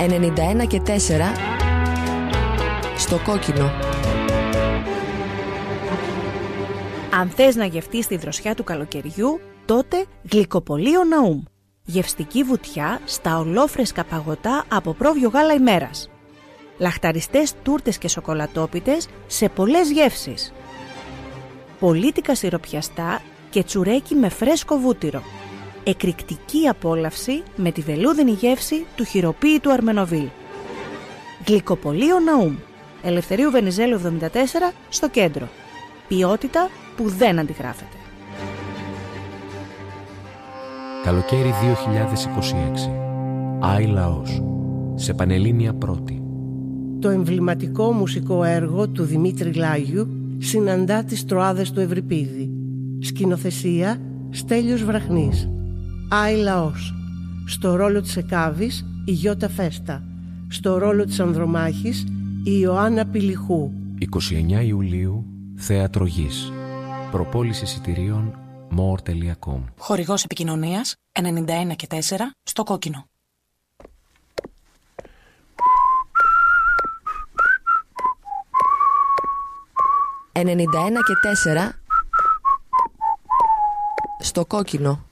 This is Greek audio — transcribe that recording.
91 και 4 στο κόκκινο. Αν θες να γευτείς τη δροσιά του καλοκαιριού, τότε Γλυκοπωλείο Ναούμ. Γευστική βουτιά στα ολόφρεσκα παγωτά από πρόβιο γάλα ημέρας. Λαχταριστές τούρτες και σοκολατόπιτες σε πολλές γεύσεις. Πολίτικα σιροπιαστά και τσουρέκι με φρέσκο βούτυρο. Εκρηκτική απόλαυση με τη βελούδινη γεύση του χειροποίητου Αρμενοβίλ. Γλυκοπωλείο Ναούμ. Ελευθερίου Βενιζέλου 74 στο κέντρο. Ποιότητα που δεν αντιγράφεται. Καλοκαίρι 2026. Άι Λαός. Σε Πανελλήνια Πρώτη. Το εμβληματικό μουσικό έργο του Δημήτρη Λάγιου συναντά τις Τροάδες του Ευρυπίδη. Σκηνοθεσία Στέλιος Βραχνής. Άι Λαός. Στο ρόλο της Εκάβης η Γιώτα Φέστα. Στο ρόλο της Ανδρομάχης η Ιωάννα Πηλιχού. 29 Ιουλίου, Θέατρο Γης. Προπόληση εισιτηρίων more.com. Χορηγός επικοινωνίας 91 και 4 στο κόκκινο. «91 και 4 στο κόκκινο».